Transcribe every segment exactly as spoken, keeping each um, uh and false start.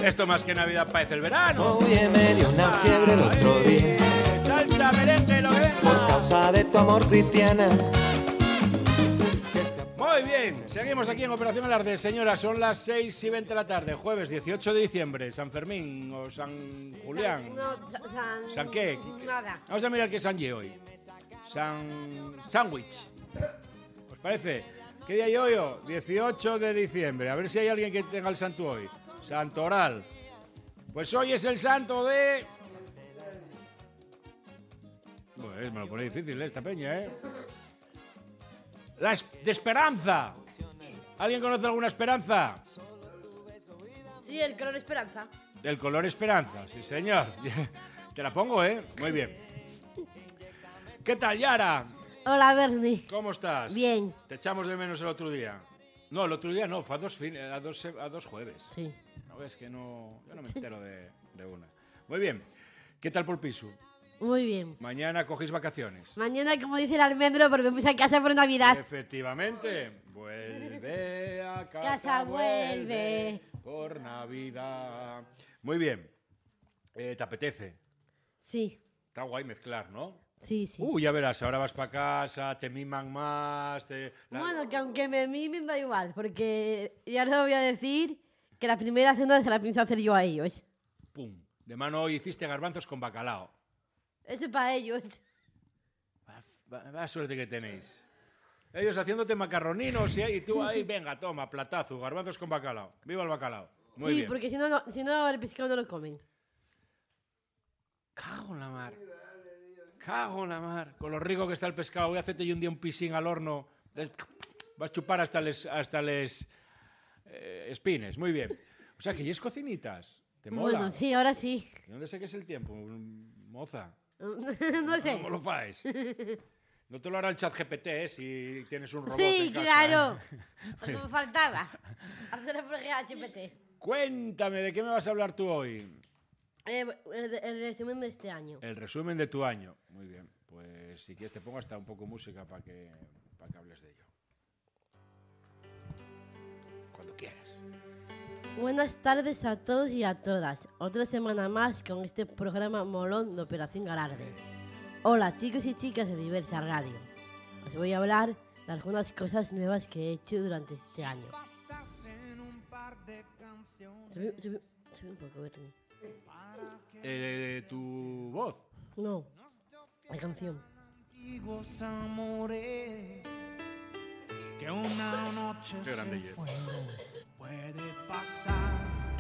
Esto más que Navidad parece el verano. Oye, me dio una fiebre el otro día. Salsa, merengue, lo que venga. Por causa de tu amor, Cristiana. Muy bien, seguimos aquí en Operación Alarde. Señoras, son las seis y veinte de la tarde, jueves dieciocho de diciembre, San Fermín o San Julián. San, no, sa- San... ¿San qué? Nada. Vamos a mirar qué San Ye hoy. San... Sándwich. ¿Os parece? ¿Qué día hay hoy? Oh, dieciocho de diciembre. A ver si hay alguien que tenga el santo hoy. Santoral. Pues hoy es el santo de... Pues me lo pone difícil, ¿eh? Esta peña, ¿eh? La es- de Esperanza. ¿Alguien conoce alguna Esperanza? Sí, el color esperanza. Del color Esperanza, sí señor. Te la pongo, ¿eh? Muy bien. ¿Qué tal, Yara? Hola, Bernie. ¿Cómo estás? Bien. Te echamos de menos el otro día. No, el otro día no, fue a dos, fin- a dos, a dos jueves. Sí. No ves que no... Yo no me entero de, de una. Muy bien. ¿Qué tal por piso? Muy bien. Mañana cogéis vacaciones. Mañana, como dice el almendro, volvemos a casa por Navidad. Efectivamente. Vuelve a casa, Casa vuelve. por Navidad. Muy bien. Eh, ¿Te apetece? Sí, Está guay mezclar, ¿no? sí, sí. Uh, ya verás, ahora vas para casa, te miman más. Te... la- Bueno, que aunque me mimen da igual, porque ya les voy a decir que la primera cena se la pienso hacer yo a ellos. Pum. De mano hoy hiciste garbanzos con bacalao. Eso es para ellos. Va, va- va suerte que tenéis. Ellos haciéndote macarroninos y, y tú ahí, venga, toma, platazo, garbanzos con bacalao. Viva el bacalao. Muy sí, bien. porque si no, no, si no, el pescado no lo comen. Cago en la mar. Cago en la mar. Con lo rico que está el pescado. Voy a hacerte yo un día un pisín al horno. Vas a chupar hasta les, hasta les eh, espines. Muy bien. O sea, que y es cocinitas. ¿Te mola? Bueno, sí, ahora sí. ¿De dónde sé que es el tiempo, moza? No sé. ¿Cómo lo faes? No te lo hará el chat G P T, ¿eh? Si tienes un robot Sí, en casa, claro. ¿eh? Lo que me faltaba. Hacerlo por G H P T. Cuéntame, ¿de qué me vas a hablar tú hoy? Eh, el, el resumen de este año. El resumen de tu año. Muy bien. Pues si quieres te pongo hasta un poco música para que, para que hables de ello. Cuando quieras. Buenas tardes a todos y a todas. Otra semana más con este programa molón de Operación Alarde. Hola chicos y chicas de Diversa Radio. Os voy a hablar de algunas cosas nuevas que he hecho durante este año. Sube, sube- sube un poco, Bernie. Eh, ¿Tu voz? No, la canción. Antiguos amores que una noche Qué grande se es. fueron. Puede pasar,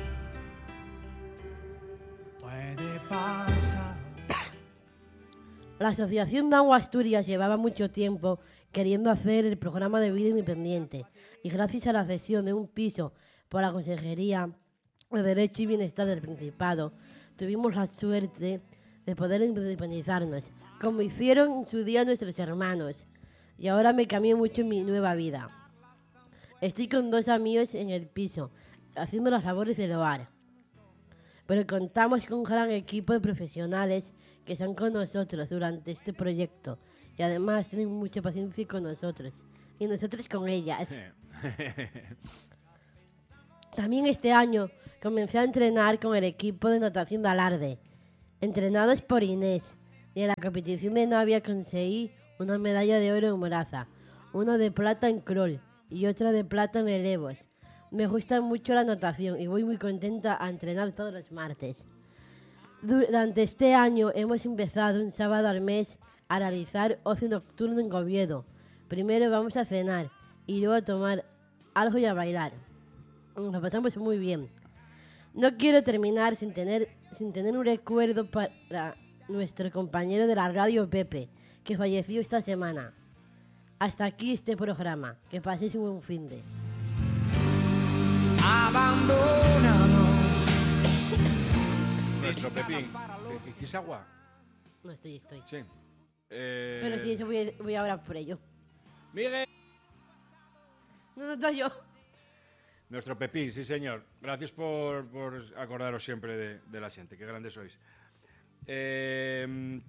puede pasar. La Asociación Nahua Asturias llevaba mucho tiempo queriendo hacer el programa de vida independiente y gracias a la cesión de un piso por la Consejería de Derecho y Bienestar del Principado tuvimos la suerte de poder independizarnos, como hicieron en su día nuestros hermanos. Y ahora me cambió mucho mi nueva vida. Estoy con dos amigos en el piso, haciendo las labores del hogar. Pero contamos con un gran equipo de profesionales que están con nosotros durante este proyecto y además tienen mucha paciencia con nosotros y nosotros con ellas. También este año comencé a entrenar con el equipo de natación de Alarde, entrenados por Inés, y en la competición de Navia conseguí una medalla de oro en Moraza, una de plata en crawl y otra de plata en relevos. Me gusta mucho la natación y voy muy contenta a entrenar todos los martes. Durante este año hemos empezado un sábado al mes a realizar ocio nocturno en Oviedo. Primero vamos a cenar y luego a tomar algo y a bailar. Nos pasamos muy bien. No quiero terminar sin tener, sin tener un recuerdo para nuestro compañero de la radio Pepe, que falleció esta semana. Hasta aquí este programa. Que paséis un buen fin de... Abandónanos. Nuestro Pepín. ¿Quieres agua? No estoy, estoy. Sí. Eh, Pero sí, eso voy, voy ahora por ello. Miguel. No, no estoy yo. Nuestro Pepín, sí señor. Gracias por, por acordaros siempre de, de la gente. Qué grandes sois. Eh,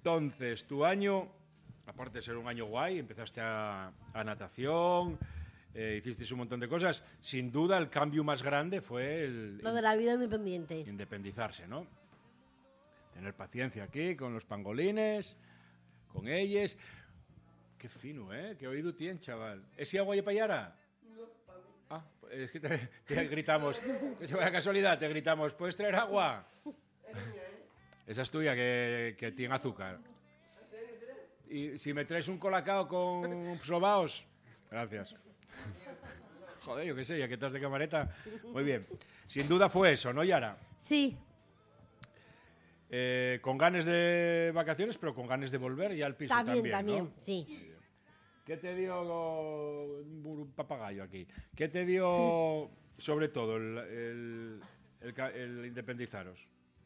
entonces, tu año, aparte de ser un año guay, empezaste a, a natación, eh, hicisteis un montón de cosas. Sin duda, el cambio más grande fue el Lo de la vida independiente. independizarse, ¿no? Tener paciencia aquí con los pangolines, con ellos. Qué fino, ¿eh? Qué oído tiene, chaval. ¿Ese agua y payara? No, para mí. Ah, es que te, te gritamos, que se vaya casualidad, te gritamos, ¿puedes traer agua? Esa es tuya, que, que tiene azúcar. Y si me traes un colacao con sobaos, gracias. Joder, yo qué sé, ya que estás de camareta. Muy bien. Sin duda fue eso, ¿no, Yara? Sí, Eh, con ganas de vacaciones, pero con ganas de volver ya al piso también, también, también, ¿no? sí. ¿Qué te dio un un papagayo aquí? ¿Qué te dio, sobre todo, el, el, el ca- el independizaros?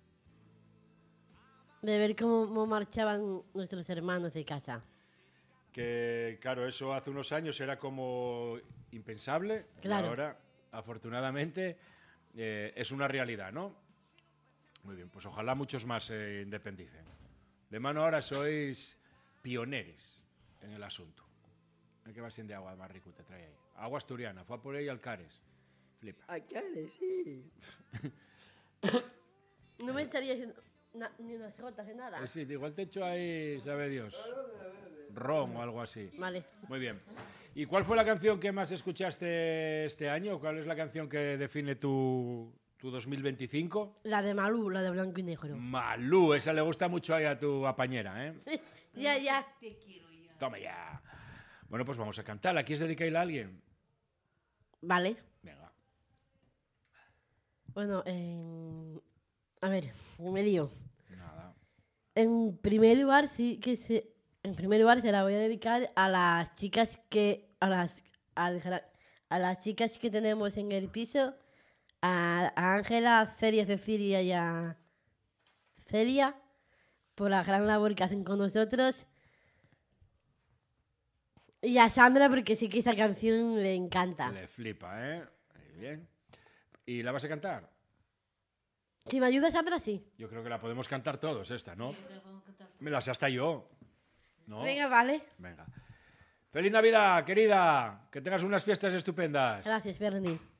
De ver cómo marchaban nuestros hermanos de casa. Que, claro, eso hace unos años era como impensable. Claro. Y ahora, afortunadamente, eh, es una realidad, ¿no? Muy bien, pues ojalá muchos más se independicen. De mano ahora sois pioneros en el asunto. ¿Qué va siendo de agua más rico te trae ahí? Agua asturiana, fue a por ahí Alcares. Flipa. Alcares, sí. No me echarías na- ni unas gotas de nada. Eh, sí, igual te echo ahí, sabe Dios, ron o algo así. Vale. Muy bien. ¿Y cuál fue la canción que más escuchaste este año? ¿Cuál es la canción que define tu, tu dos mil veinticinco? La de Malú, la de blanco y negro. Malú, esa le gusta mucho ahí a tu apañera, ¿eh? Ya, ya. Toma ya. Bueno, pues vamos a cantarla. ¿Quieres dedicarla a alguien? Vale. Venga. Bueno, en... a ver, me lío. Nada. En primer lugar, sí que se... En primer lugar, se la voy a dedicar a las chicas que... A las, al gra- a las chicas que tenemos en el piso. A a Ángela, a Celia, Cecilia y a Celia. Por la gran labor que hacen con nosotros. Y a Sandra, porque sí que esa canción le encanta. Le flipa, ¿eh? Muy bien. ¿Y la vas a cantar? Si me ayuda Sandra, sí. Yo creo que la podemos cantar todos, esta, ¿no? Me la sé hasta yo. ¿No? Venga, vale. Venga. ¡Feliz Navidad, querida! Que tengas unas fiestas estupendas. Gracias, Bernie.